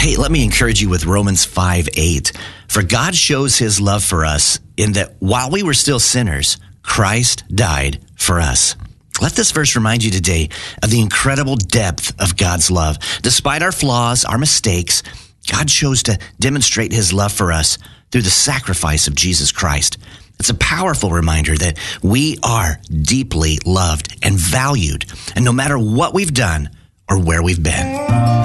Hey, let me encourage you with Romans 5:8. For God shows his love for us in that while we were still sinners, Christ died for us. Let this verse remind you today of the incredible depth of God's love. Despite our flaws, our mistakes, God chose to demonstrate his love for us through the sacrifice of Jesus Christ. It's a powerful reminder that we are deeply loved and valued, and no matter what we've done or where we've been.